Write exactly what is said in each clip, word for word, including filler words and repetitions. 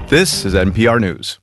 This is N P R News.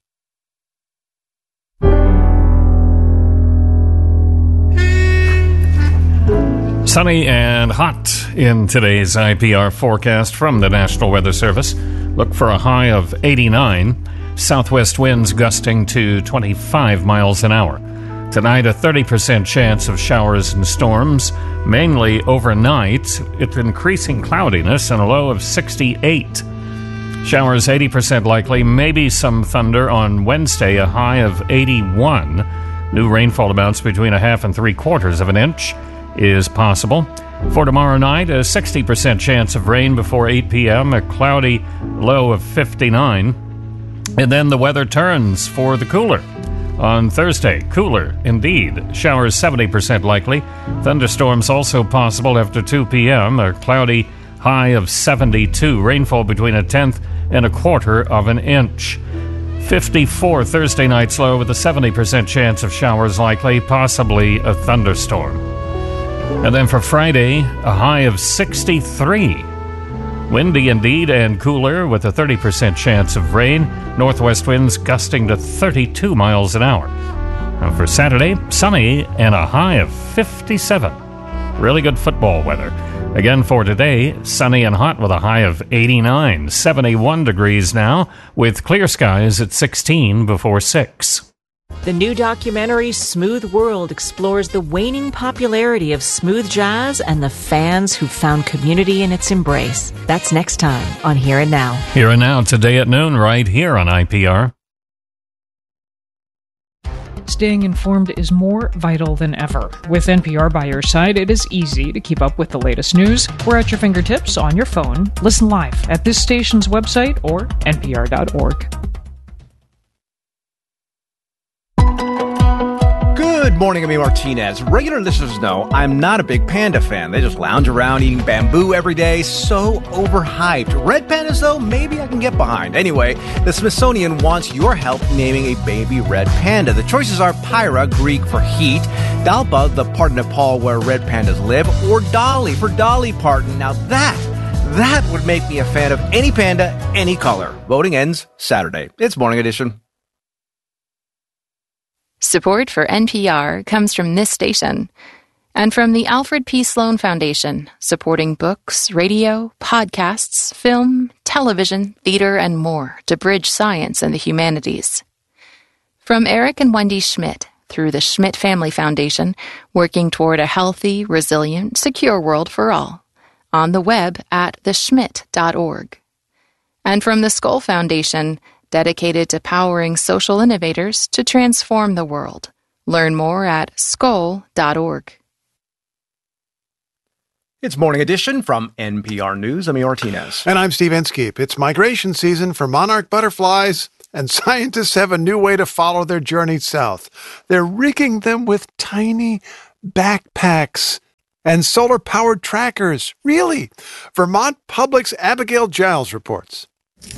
Sunny and hot in today's I P R forecast from the National Weather Service. Look for a high of eighty-nine. Southwest winds gusting to twenty-five miles an hour. Tonight, a thirty percent chance of showers and storms, mainly overnight, with increasing cloudiness and a low of sixty-eight. Showers eighty percent likely, maybe some thunder on Wednesday, a high of eighty-one. New rainfall amounts between a half and three quarters of an inch is possible. For tomorrow night, a sixty percent chance of rain before eight p.m., a cloudy low of fifty-nine. And then the weather turns for the cooler. On Thursday, cooler indeed. Showers seventy percent likely. Thunderstorms also possible after two p.m., a cloudy high of seventy-two. Rainfall between a tenth and a quarter of an inch. fifty-four Thursday night's low with a seventy percent chance of showers likely, possibly a thunderstorm. And then for Friday, a high of sixty-three. Windy indeed and cooler with a thirty percent chance of rain. Northwest winds gusting to thirty-two miles an hour. And for Saturday, sunny and a high of fifty-seven. Really good football weather. Again for today, sunny and hot with a high of eighty-nine. seventy-one degrees now with clear skies at sixteen before six. The new documentary Smooth World explores the waning popularity of smooth jazz and the fans who found community in its embrace. That's next time on Here and Now. Here and Now, today at noon, right here on I P R. Staying informed is more vital than ever. With N P R by your side, it is easy to keep up with the latest news. We're at your fingertips on your phone. Listen live at this station's website or N P R dot org. Good morning, I'm Martinez. Regular listeners know I'm not a big panda fan. They just lounge around eating bamboo every day. So overhyped. Red pandas, though, maybe I can get behind. Anyway, the Smithsonian wants your help naming a baby red panda. The choices are Pyra, Greek for heat, Dalpa, the part of Nepal where red pandas live, or Dolly for Dolly Parton. Now that, that would make me a fan of any panda, any color. Voting ends Saturday. It's Morning Edition. Support for N P R comes from this station and from the Alfred P. Sloan Foundation, supporting books, radio, podcasts, film, television, theater, and more to bridge science and the humanities. From Eric and Wendy Schmidt through the Schmidt Family Foundation, working toward a healthy, resilient, secure world for all. On the web at the schmidt dot org. And from the Skoll Foundation, dedicated to powering social innovators to transform the world. Learn more at skoll dot org. It's Morning Edition from N P R News. I'm Martinez. And I'm Steve Inskeep. It's migration season for monarch butterflies, and scientists have a new way to follow their journey south. They're rigging them with tiny backpacks and solar-powered trackers. Really? Vermont Public's Abigail Giles reports.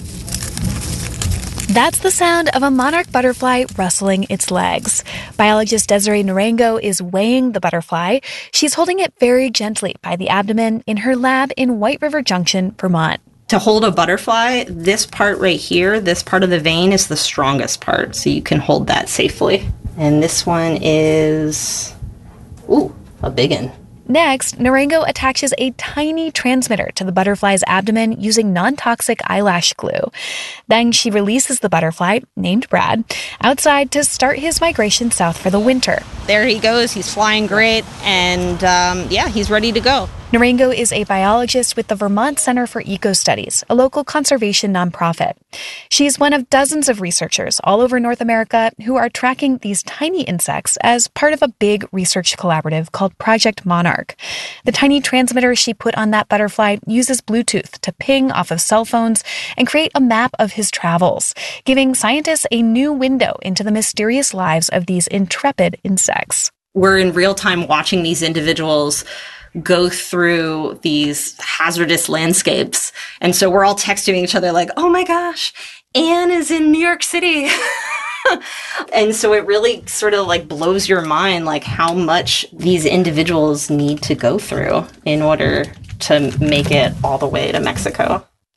That's the sound of a monarch butterfly rustling its legs. Biologist Desiree Narango is weighing the butterfly. She's holding it very gently by the abdomen in her lab in White River Junction, Vermont. To hold a butterfly, this part right here, this part of the vein is the strongest part, so you can hold that safely. And this one is, ooh, a big one. Next, Narango attaches a tiny transmitter to the butterfly's abdomen using non-toxic eyelash glue. Then she releases the butterfly, named Brad, outside to start his migration south for the winter. There he goes. He's flying great, and um, yeah, he's ready to go. Narango is a biologist with the Vermont Center for Eco Studies, a local conservation nonprofit. She's one of dozens of researchers all over North America who are tracking these tiny insects as part of a big research collaborative called Project Monarch. The tiny transmitter she put on that butterfly uses Bluetooth to ping off of cell phones and create a map of his travels, giving scientists a new window into the mysterious lives of these intrepid insects. We're in real time watching these individuals go through these hazardous landscapes. And so we're all texting each other like, oh my gosh, Anne is in New York City. And so it really sort of like blows your mind, like how much these individuals need to go through in order to make it all the way to Mexico.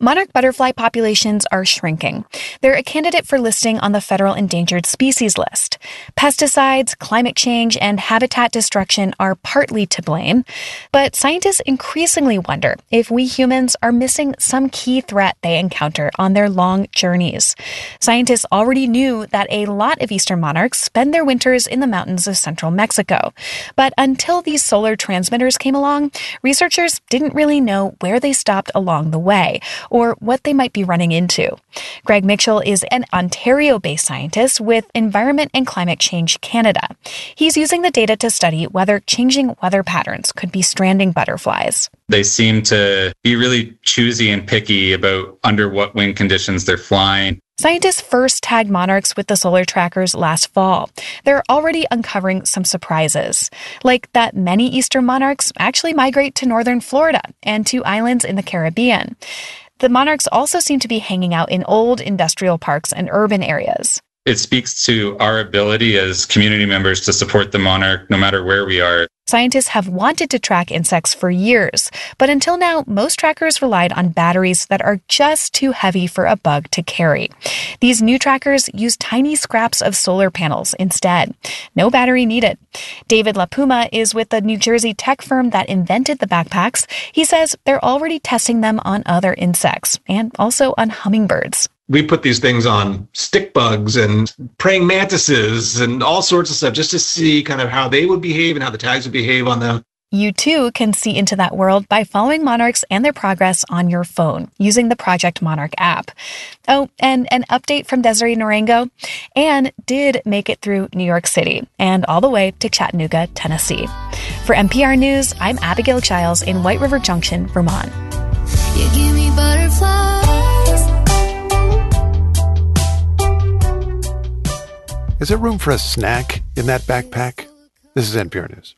Monarch butterfly populations are shrinking. They're a candidate for listing on the federal endangered species list. Pesticides, climate change, and habitat destruction are partly to blame, but scientists increasingly wonder if we humans are missing some key threat they encounter on their long journeys. Scientists already knew that a lot of eastern monarchs spend their winters in the mountains of central Mexico, but until these solar transmitters came along, researchers didn't really know where they stopped along the way, or what they might be running into. Greg Mitchell is an Ontario-based scientist with Environment and Climate Change Canada. He's using the data to study whether changing weather patterns could be stranding butterflies. They seem to be really choosy and picky about under what wind conditions they're flying. Scientists first tagged monarchs with the solar trackers last fall. They're already uncovering some surprises, like that many eastern monarchs actually migrate to northern Florida and to islands in the Caribbean. The monarchs also seem to be hanging out in old industrial parks and urban areas. It speaks to our ability as community members to support the monarch no matter where we are. Scientists have wanted to track insects for years, but until now, most trackers relied on batteries that are just too heavy for a bug to carry. These new trackers use tiny scraps of solar panels instead. No battery needed. David LaPuma is with the New Jersey tech firm that invented the backpacks. He says they're already testing them on other insects and also on hummingbirds. We put these things on stick bugs and praying mantises and all sorts of stuff just to see kind of how they would behave and how the tags would behave on them. You too can see into that world by following monarchs and their progress on your phone using the Project Monarch app. Oh, and an update from Desiree Narango. Anne did make it through New York City and all the way to Chattanooga, Tennessee. For N P R News, I'm Abigail Giles in White River Junction, Vermont. You give me butterflies. Is there room for a snack in that backpack? This is N P R News.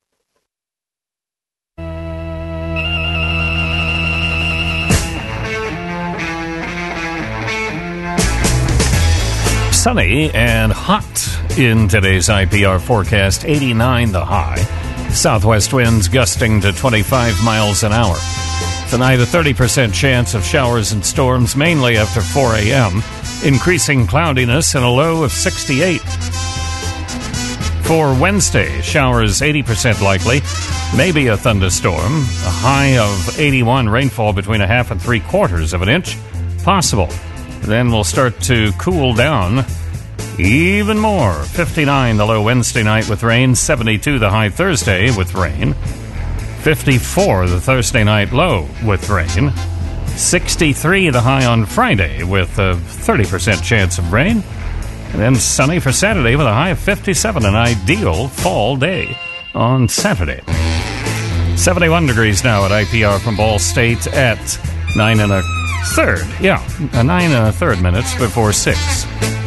Sunny and hot in today's I P R forecast. eighty-nine the high. Southwest winds gusting to twenty-five miles an hour. Tonight, a thirty percent chance of showers and storms, mainly after four a.m., increasing cloudiness and a low of sixty-eight. For Wednesday, showers eighty percent likely, maybe a thunderstorm, a high of eighty-one, rainfall between a half and three quarters of an inch possible. Then we'll start to cool down even more. fifty-nine the low Wednesday night with rain, seventy-two the high Thursday with rain, fifty-four the Thursday night low with rain, sixty-three the high on Friday with a thirty percent chance of rain, and then sunny for Saturday with a high of fifty-seven, an ideal fall day on Saturday. seventy-one degrees now at I P R from Ball State at nine and a third. Yeah, nine and a third minutes before six.